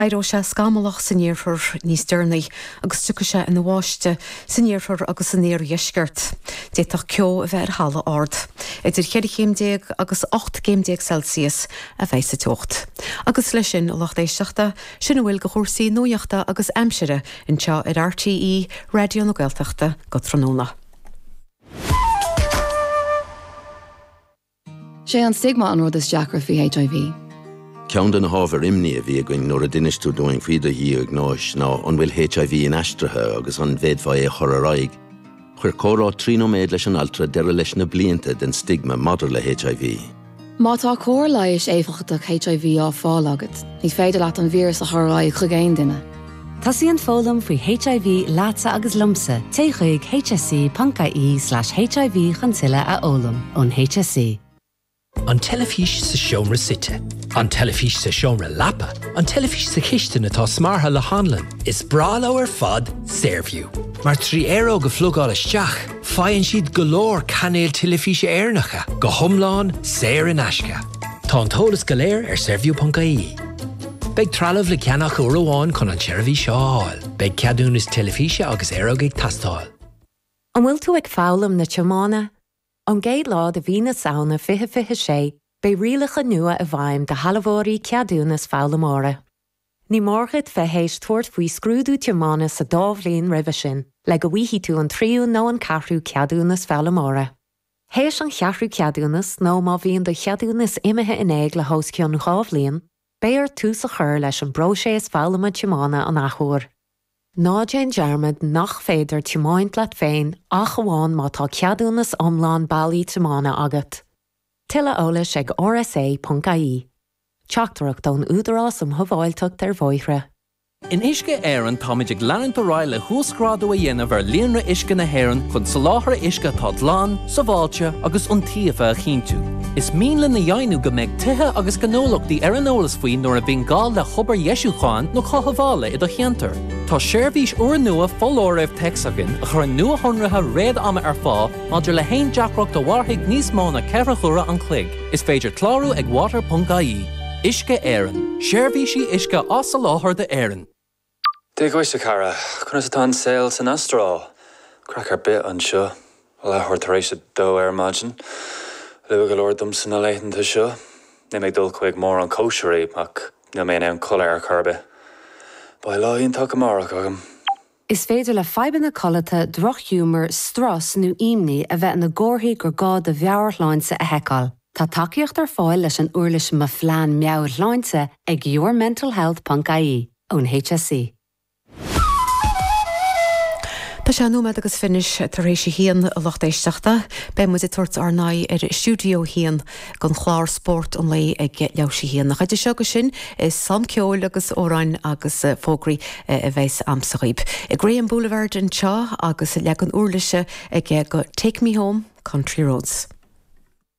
Airó se scamalach san níorfar níos dearnaí agus tucha se in bháiste san níorfar agus san níor dhiisceart. Déach ceo a bheith hala ard. Idir 10 agus 8 Celsius a bheith sa tocht. Agus lei sin lach éisteachta sin bhfuil go chósaí nuaachta agus aimsire in teo ar RTE Radio na Gaeltachta go tróna. Sé an stigma an rud is deacra faoi HIV. Ceann den hábhar imní a bhí going nuair a duineistú doing faoide hí ag náis ná an bhfuil HIV in aistrithe agus an bhéadfá é choraráig. Chuir córá trínoméad leis an altra deire leis na blianta den stigma madidir le HIV. Má tá cór leiis éifeachtach HIV á fáil agat, ní féidir leat an vírus a choráig chugéin duine. Tasí an fólam faoi HIV lása agus lumsa téigh hsc.ie/HIV chantile a ólam ón HSC. An telefís sa seomra site, an telefís sa seomra lapa, an telefís sa chiiste natá smartha le hanlan, is brala ar fad Saorview. Mar €3 go phlugáil isteach, faigheann siad golóir canéil telefíse airnacha, go thomláin, saor in aisce. Tá an tóras go léir ar saorview.ie. Beidh trealamh le ceannach uairháin chun an tseirbhí seo áil. Beidh ceadúnas telefíse agus airog ag tastáil. An bhfuil tú ag fálam na tiomána? An géad lá de bhí na saona 2026 bei rialacha nua a bhaim de halabhóirí ceadúnas fálamóra. Ní mórchad fehéis tuairt faoi scrúdú tiomána sa dábhlíon roimhe sin, le go bhíhí tú an tríú nó an cathrú ceadúnas fálamóra. Héis an cheathrú ceadúnas nó má bhíon do cheadúnas imethe in éig le hóscionn chábhlíon, béar tú sa chur leis an broséas fálama tiomána an achúir. Ná Jane Jarmad nach féidir tiomáint leat féin ach amháin má tá ceadúnas omláin bailí tiomána agat. Tuile eolais ag rsa.ie. Teachtarach don údarás am thobháilteacht ar bhóithre. In isce éireann táid ag leann do ráile thuascrádú a dhéanamh ar líonra isce na hÉireann chun sa láthair isce tá dlán, sa bháilte agus iontaíomh a chinntiú. Is míle na dhéanú go méid tuthe agus gnólachtaí ar an eolas faoin nuair a bhíon gáil le chobar Ieisúcháin nó chothabhála i do cheantar. Tá seirbhís uair nua fóláireamh texagan a chur nua honratha réad ama ar fá maidir le haon deacracht do bharthaigh níos mó na ceithre chura an chloig. Is féidir clárú ag water.ie. Isce éireann. Seirbhísí isce as sa láthair de éireann. Déaghaiste cara, chuna tá an saoil san astrá. Crachar bit an seo, lethir tar éis dó ar maidin. Luaigh go leor dum san na leitheanta seo. Ní méid dul chuig mór an cóisirí ach ní mé an chola ar carbe. Ba láíonn tá go marach agam. Is féidir le feiban na colata drochhúmar, stras nó imní a bheith na gcóthaí gur gá de bheabharláinsa a heiceáil. Tá takeíocht ar fáil leis an uirlis ma phlean meabharláinsa ag yourmentalhealth.ie ón HSC. Tá sé nóid agus finis tar éis hían a locht éisteachta, be mu tuairt ar naid ar stúdio hían gon chláir sport an lei ag leabhsí hían. Nach chuidir seo go sin is Sam Ceol agus óráin agus fógraí a bheits amsaghíb. I Graham Boulevard an teo agus le an uirlise ag go Take Me Home, Country Roads.